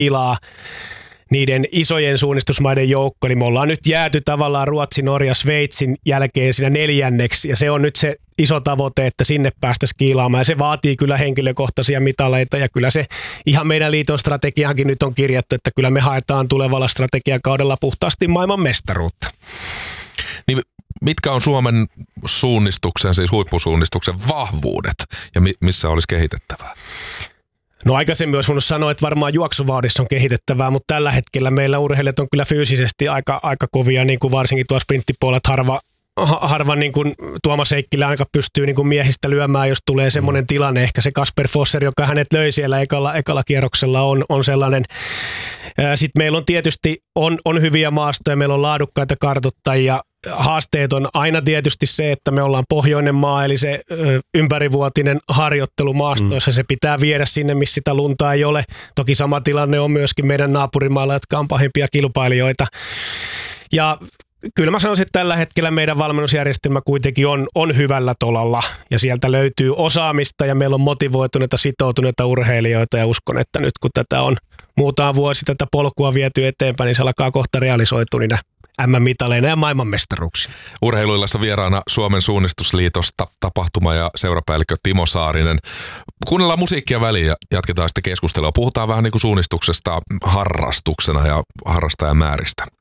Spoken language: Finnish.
skiilaa niiden isojen suunnistusmaiden joukko. Eli me ollaan nyt jääty tavallaan Ruotsin, Norja, Sveitsin jälkeen siinä 4. ja se on nyt se iso tavoite, että sinne päästä skiilaamaan. Ja se vaatii kyllä henkilökohtaisia mitaleita ja kyllä se ihan meidän liiton strategiaankin nyt on kirjattu, että kyllä me haetaan tulevalla strategiakaudella puhtaasti maailman mestaruutta. Niin mitkä on Suomen suunnistuksen, siis huippusuunnistuksen vahvuudet ja missä olisi kehitettävää? No aikaisemmin olisi voinut sanoa, että varmaan juoksuvauhdissa on kehitettävää, mutta tällä hetkellä meillä urheilijat on kyllä fyysisesti aika kovia, niin kuin varsinkin tuossa sprinttipuolella, että harva niin kuin Tuomas Heikkilä aika pystyy niin kuin miehistä lyömään, jos tulee semmoinen tilanne. Ehkä se Kasper Fosser, joka hänet löi siellä ekalla kierroksella, on sellainen. Sitten meillä on tietysti on hyviä maastoja, meillä on laadukkaita kartoittajia. Haasteet on aina tietysti se, että me ollaan pohjoinen maa, eli se ympärivuotinen harjoittelu maastoissa, se pitää viedä sinne, missä sitä lunta ei ole. Toki sama tilanne on myöskin meidän naapurimaalla, jotka on pahimpia kilpailijoita. Ja kyllä mä sanoisin, että tällä hetkellä meidän valmennusjärjestelmä kuitenkin on hyvällä tolalla ja sieltä löytyy osaamista ja meillä on motivoituneita, sitoutuneita urheilijoita ja uskon, että nyt kun tätä on muutama vuosi tätä polkua viety eteenpäin, niin se alkaa kohta realisoitua niinä MM-mitaleina ja maailmanmestaruuksia. Urheiluillassa vieraana Suomen suunnistusliitosta tapahtuma- ja seurapäällikkö Timo Saarinen. Kuunnellaan musiikkia väliin ja jatketaan sitten keskustelua. Puhutaan vähän niin kuin suunnistuksesta harrastuksena ja harrastajamääristä.